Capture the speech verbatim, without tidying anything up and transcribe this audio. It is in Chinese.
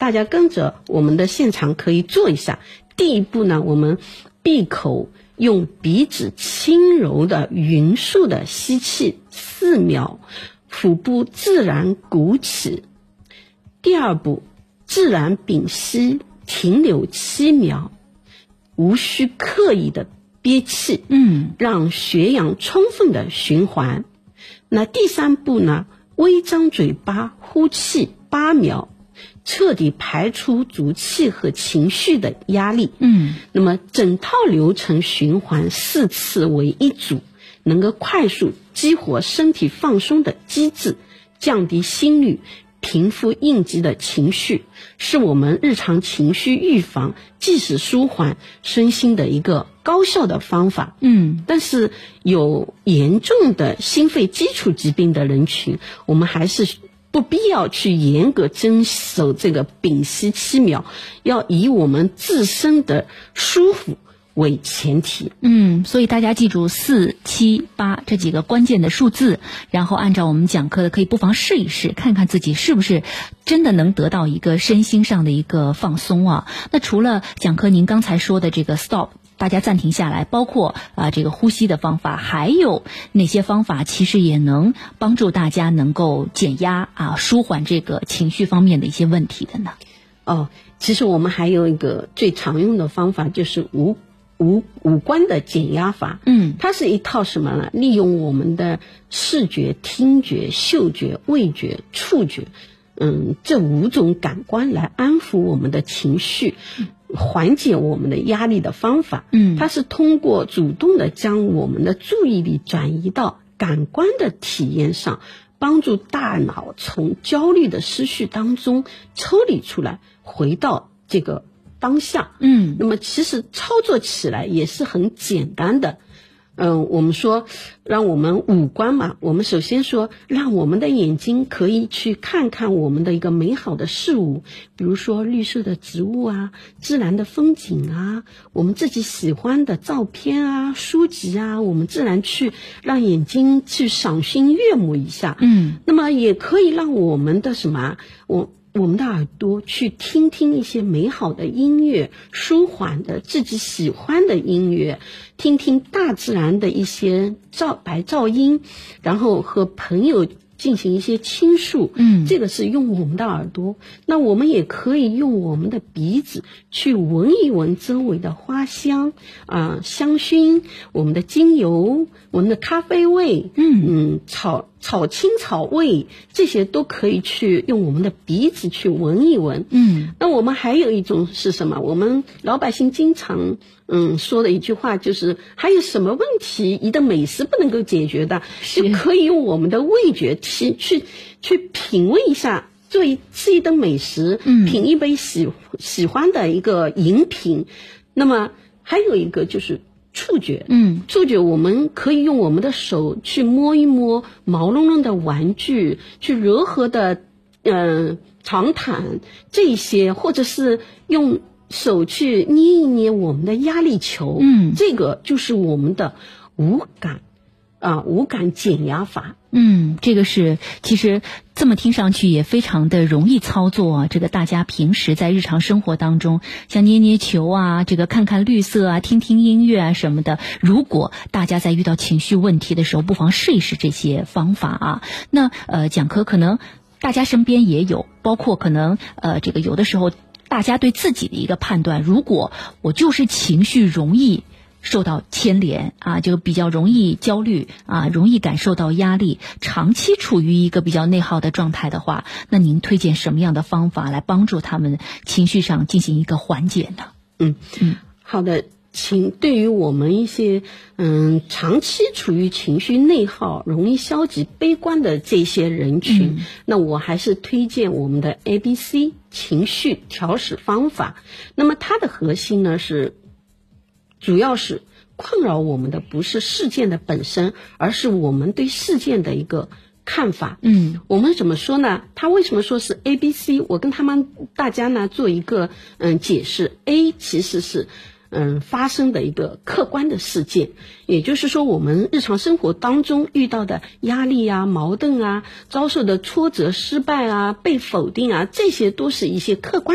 大家跟着我们的现场可以做一下。第一步呢，我们闭口用鼻子轻柔的匀速的吸气四秒，腹部自然鼓起。第二步，自然屏息停留七秒，无需刻意的憋气， 嗯， 让血氧充分的循环。那第三步呢，微张嘴巴呼气八秒，彻底排出足气和情绪的压力。 嗯， 那么整套流程循环四次为一组，能够快速激活身体放松的机制，降低心率，平复应激的情绪，是我们日常情绪预防、即时舒缓身心的一个高效的方法。 嗯， 但是有严重的心肺基础疾病的人群，我们还是不必要去严格遵守这个屏息七秒，要以我们自身的舒服为前提。 嗯，所以大家记住四七八这几个关键的数字，然后按照我们讲课的，可以不妨试一试，看看自己是不是真的能得到一个身心上的一个放松啊。那除了讲课您刚才说的这个 stop， 大家暂停下来，包括啊、呃、这个呼吸的方法，还有哪些方法其实也能帮助大家能够减压啊，舒缓这个情绪方面的一些问题的呢？ 哦，其实我们还有一个最常用的方法，就是无五五官的减压法。 嗯， 它是一套什么呢？利用我们的视觉、听觉、嗅觉、味觉、触觉，嗯，这五种感官来安抚我们的情绪，缓解我们的压力的方法。 嗯， 它是通过主动的将我们的注意力转移到感官的体验上，帮助大脑从焦虑的思绪当中抽离出来，回到这个当下。 嗯， 那么其实操作起来也是很简单的。嗯，我们说让我们五官嘛，我们首先说让我们的眼睛可以去看看我们的一个美好的事物，比如说绿色的植物啊，自然的风景啊，我们自己喜欢的照片啊，书籍啊，我们自然去让眼睛去赏心悦目一下。 嗯， 那么也可以让我们的什么，我我们的耳朵去听听一些美好的音乐，舒缓的自己喜欢的音乐，听听大自然的一些噪白噪音，然后和朋友进行一些倾诉。 嗯， 这个是用我们的耳朵。那我们也可以用我们的鼻子去闻一闻周围的花香啊、呃、香薰，我们的精油，我们的咖啡味， 嗯嗯草草青草味，这些都可以去用我们的鼻子去闻一闻。 嗯， 那我们还有一种是什么？我们老百姓经常嗯说的一句话就是，还有什么问题一个美食不能够解决的，就可以用我们的味觉去去去品味一下，做一吃一顿美食， 嗯， 品一杯喜喜欢的一个饮品。那么还有一个就是触觉。 嗯， 触觉我们可以用我们的手去摸一摸毛茸茸的玩具，去柔和的嗯、呃、长毯这些，或者是用手去捏一捏我们的压力球。 嗯， 这个就是我们的无感啊无感减压法。 嗯，这个是其实这么听上去也非常的容易操作啊。这个大家平时在日常生活当中，像捏捏球啊，这个看看绿色啊，听听音乐啊什么的，如果大家在遇到情绪问题的时候，不妨试一试这些方法啊。那呃，讲课可能大家身边也有，包括可能呃，这个有的时候大家对自己的一个判断，如果我就是情绪容易受到牵连啊，就比较容易焦虑啊，容易感受到压力，长期处于一个比较内耗的状态的话，那您推荐什么样的方法来帮助他们情绪上进行一个缓解呢？ 嗯嗯，好的。情对于我们一些嗯长期处于情绪内耗、容易消极悲观的这些人群，嗯、那我还是推荐我们的 A B C 情绪调试方法。那么它的核心呢是，主要是困扰我们的不是事件的本身，而是我们对事件的一个看法。嗯，我们怎么说呢？他为什么说是 A B C？ 我跟他们大家呢做一个嗯解释。A 其实是嗯发生的一个客观的事件，也就是说我们日常生活当中遇到的压力啊、矛盾啊、遭受的挫折、失败啊、被否定啊，这些都是一些客观